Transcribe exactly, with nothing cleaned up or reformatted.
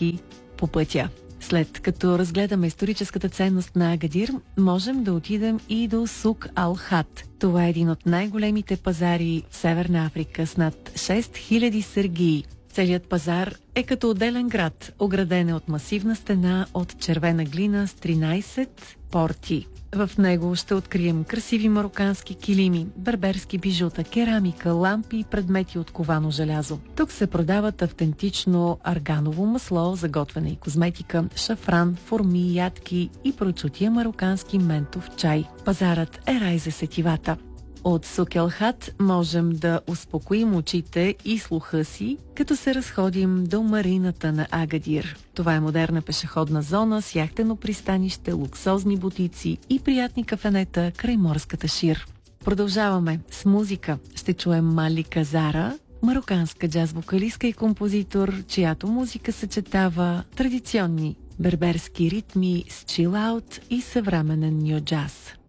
си по пътя. След като разгледаме историческата ценност на Агадир, можем да отидем и до Сук Ал-Хат. Това е един от най-големите пазари в Северна Африка с над шест хиляди сергии. Целият пазар е като отделен град, ограден е от масивна стена от червена глина с тринайсет порти. В него ще открием красиви марокански килими, берберски бижута, керамика, лампи и предмети от ковано желязо. Тук се продават автентично арганово масло за готвене и козметика, шафран, форми, ядки и прочутия марокански ментов чай. Пазарът е рай за сетивата. От Сук Ал-Хат можем да успокоим очите и слуха си, като се разходим до марината на Агадир. Това е модерна пешеходна зона с яхтено пристанище, луксозни бутици и приятни кафенета край морската шир. Продължаваме с музика. Ще чуем Малика Зара, мароканска джаз-вокалистка и композитор, чиято музика съчетава традиционни берберски ритми с чилаут и съвременен ню джаз.